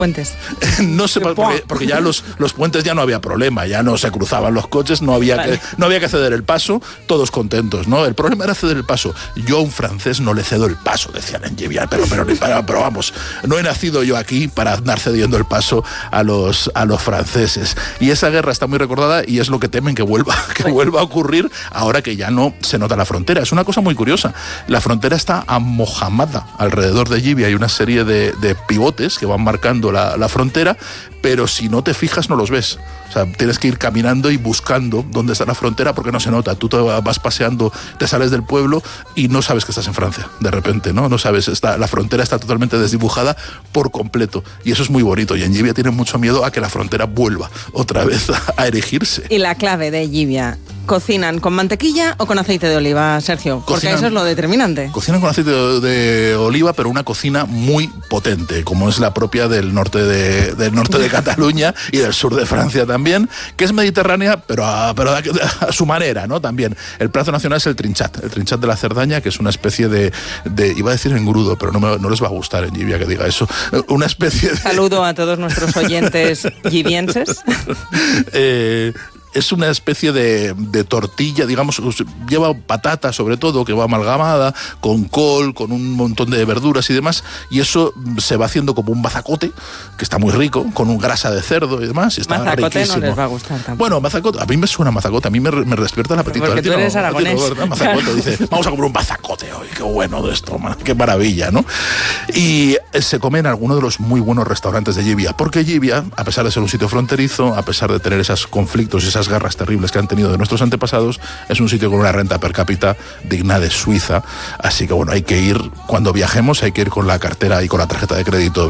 puentes. No sé, porque ya los puentes ya no había problema, ya no se cruzaban los coches, no había que ceder el paso, todos contentos, ¿no? El problema era ceder el paso. Yo a un francés no le cedo el paso, decían en Llivia, pero vamos, no he nacido yo aquí para andar cediendo el paso a los franceses. Y esa guerra está muy recordada y es lo que temen que vuelva a ocurrir ahora que ya no se nota la frontera. Es una cosa muy curiosa. La frontera está amojamada alrededor de Llivia. Hay una serie de pivotes que van marcando la frontera, pero si no te fijas no los ves. O sea, tienes que ir caminando y buscando dónde está la frontera porque no se nota. Tú te vas paseando, te sales del pueblo y no sabes que estás en Francia, de repente, ¿no? No sabes, la frontera está totalmente desdibujada por completo. Y eso es muy bonito. Y en Llivia tienen mucho miedo a que la frontera vuelva otra vez a erigirse. Y la clave de Llivia, ¿cocinan con mantequilla o con aceite de oliva, Sergio? Porque eso es lo determinante. Cocinan con aceite de oliva, pero una cocina muy potente, como es la propia del norte de Cataluña y del sur de Francia también, que es mediterránea, pero a su manera, ¿no? También. El plato nacional es el trinxat de la Cerdaña, que es una especie de iba a decir engrudo, pero no les va a gustar en Llivia que diga eso. Una especie de... Saludo a todos nuestros oyentes llivienses. Es una especie de tortilla, digamos, lleva patata sobre todo, que va amalgamada, con col, con un montón de verduras y demás, y eso se va haciendo como un mazacote, que está muy rico, con un grasa de cerdo y demás, y está mazacote riquísimo. No les va a gustar tampoco. Bueno, mazacote, a mí me suena mazacote, a mí me despierta el apetito. Porque tú eres aragonés. Mazacote, dice, vamos a comer un mazacote hoy, qué bueno de esto, man, qué maravilla, ¿no? Y se come en alguno de los muy buenos restaurantes de Llivia, porque Llivia, a pesar de ser un sitio fronterizo, a pesar de tener esos conflictos, esas guerras terribles que han tenido de nuestros antepasados, es un sitio con una renta per cápita digna de Suiza, así que bueno, hay que ir, cuando viajemos hay que ir con la cartera y con la tarjeta de crédito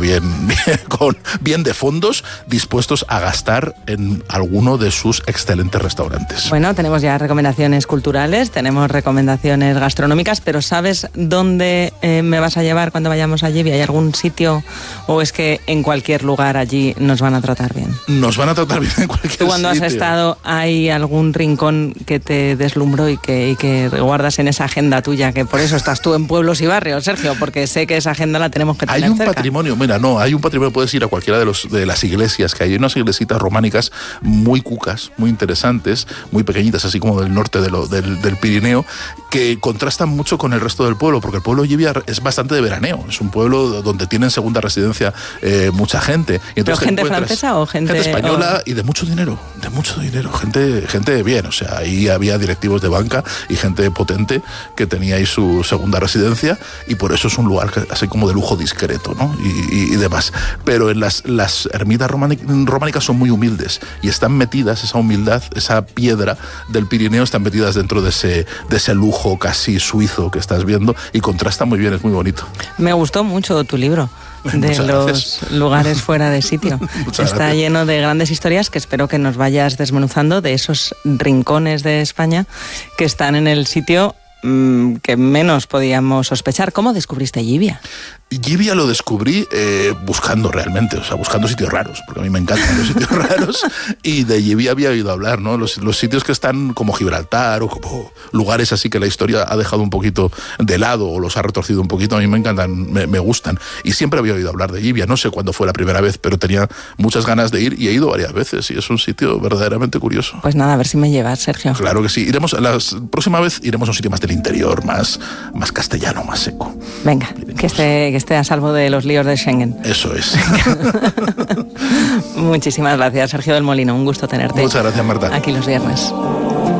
bien de fondos, dispuestos a gastar en alguno de sus excelentes restaurantes. Bueno, tenemos ya recomendaciones culturales, tenemos recomendaciones gastronómicas, pero ¿sabes dónde me vas a llevar cuando vayamos a Llivia? ¿Hay algún sitio o es que en cualquier lugar allí nos van a tratar bien? Nos van a tratar bien en cualquier sitio. ¿Tú cuando has estado hay algún rincón que te deslumbró y que guardas en esa agenda tuya, que por eso estás tú en pueblos y barrios, Sergio, porque sé que esa agenda la tenemos que tener cerca? Hay un cerca. Patrimonio, hay un patrimonio, puedes ir a cualquiera de las iglesias que hay unas iglesitas románicas muy cucas, muy interesantes, muy pequeñitas, así como del norte del Pirineo, que contrastan mucho con el resto del pueblo, porque el pueblo de Llivia es bastante de veraneo, es un pueblo donde tienen segunda residencia mucha gente. Y entonces, ¿pero gente francesa o gente española y de mucho dinero, gente bien, o sea, ahí había directivos de banca y gente potente que tenía ahí su segunda residencia y por eso es un lugar así como de lujo discreto, ¿no? Y demás. Pero en las ermitas románicas son muy humildes y están metidas, esa humildad, esa piedra del Pirineo están metidas dentro de ese lujo casi suizo que estás viendo y contrasta muy bien, es muy bonito. Me gustó mucho tu libro. De los lugares fuera de sitio. Está lleno de grandes historias que espero que nos vayas desmenuzando, de esos rincones de España que están en el sitio que menos podíamos sospechar. ¿Cómo descubriste Llivia? Llivia lo descubrí buscando realmente, o sea, buscando sitios raros, porque a mí me encantan los sitios raros, y de Llivia había oído hablar, ¿no? Los sitios que están como Gibraltar o como lugares así que la historia ha dejado un poquito de lado o los ha retorcido un poquito, a mí me encantan, me gustan, y siempre había oído hablar de Llivia, no sé cuándo fue la primera vez, pero tenía muchas ganas de ir y he ido varias veces, y es un sitio verdaderamente curioso. Pues nada, a ver si me llevas, Sergio. Claro que sí, la próxima vez iremos a un sitio más del interior, más castellano, más seco. Venga, que esté a salvo de los líos de Schengen. Eso es. Muchísimas gracias, Sergio del Molino. Un gusto tenerte. Muchas gracias, Marta. Aquí los viernes.